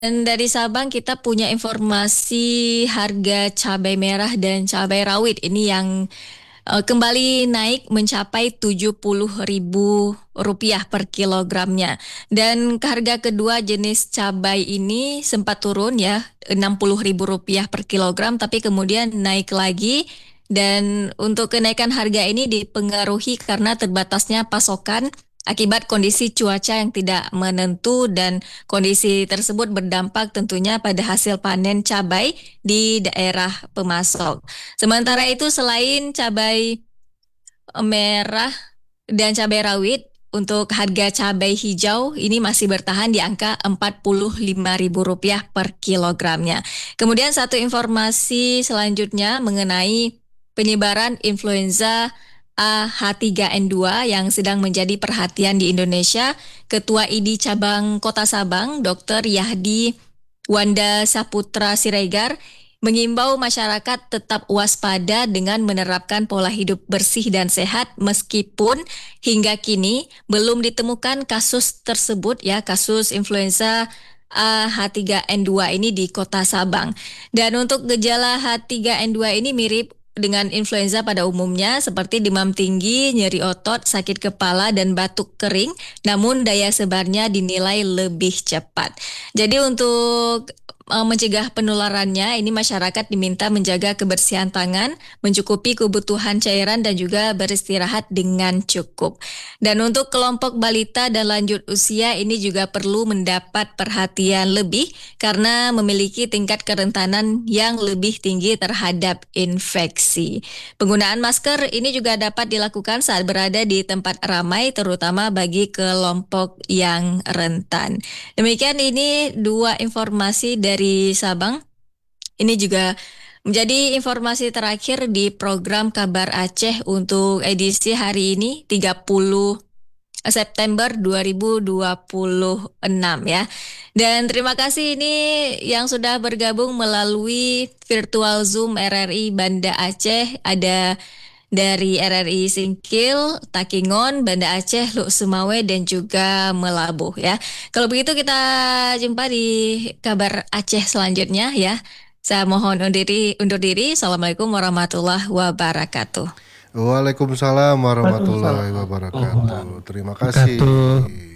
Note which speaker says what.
Speaker 1: Dan dari Sabang kita punya informasi harga cabai merah dan cabai rawit. Ini yang kembali naik mencapai Rp70.000 per kilogramnya. Dan harga kedua jenis cabai ini sempat turun ya, Rp60.000 per kilogram, tapi kemudian naik lagi. Dan untuk kenaikan harga ini dipengaruhi karena terbatasnya pasokan akibat kondisi cuaca yang tidak menentu, dan kondisi tersebut berdampak tentunya pada hasil panen cabai di daerah pemasok. Sementara itu selain cabai merah dan cabai rawit, untuk harga cabai hijau ini masih bertahan di angka Rp45.000 per kilogramnya. Kemudian satu informasi selanjutnya mengenai penyebaran influenza AH3N2 yang sedang menjadi perhatian di Indonesia. Ketua ID Cabang Kota Sabang, Dr. Yahdi Wanda Saputra Siregar, mengimbau masyarakat tetap waspada dengan menerapkan pola hidup bersih dan sehat meskipun hingga kini belum ditemukan kasus tersebut ya, kasus influenza H3N2 ini di Kota Sabang. Dan untuk gejala H3N2 ini mirip dengan influenza pada umumnya seperti demam tinggi, nyeri otot, sakit kepala, dan batuk kering, namun daya sebarnya dinilai lebih cepat. Jadi untuk mencegah penularannya, ini masyarakat diminta menjaga kebersihan tangan, mencukupi kebutuhan cairan, dan juga beristirahat dengan cukup. Dan untuk kelompok balita dan lanjut usia ini juga perlu mendapat perhatian lebih karena memiliki tingkat kerentanan yang lebih tinggi terhadap infeksi. Penggunaan masker ini juga dapat dilakukan saat berada di tempat ramai, terutama bagi kelompok yang rentan. Demikian ini dua informasi dari Sabang. Ini juga menjadi informasi terakhir di program Kabar Aceh untuk edisi hari ini 30 September 2026 ya. Dan terima kasih ini yang sudah bergabung melalui virtual Zoom RRI Banda Aceh. Ada dari RRI Singkil, Takingon, Banda Aceh, Luk Sumawe, dan juga Melabuh ya. Kalau begitu kita jumpa di kabar Aceh selanjutnya ya. Saya mohon undur diri. Assalamualaikum warahmatullahi wabarakatuh.
Speaker 2: Waalaikumsalam
Speaker 3: Waalaikumsalam
Speaker 2: warahmatullahi
Speaker 3: warahmatullahi
Speaker 2: wabarakatuh. Terima
Speaker 3: wabarakatuh.
Speaker 2: kasih.